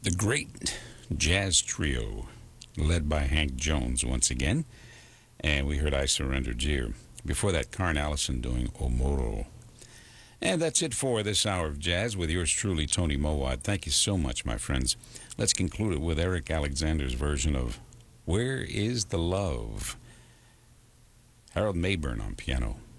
The great jazz trio led by Hank Jones once again. And we heard I Surrender Dear. Before that, Karn Allison doing Omoro. And that's it for this hour of jazz with yours truly, Tony Mowat. Thank you so much, my friends. Let's conclude it with Eric Alexander's version of Where is the Love? Harold Mayburn on piano.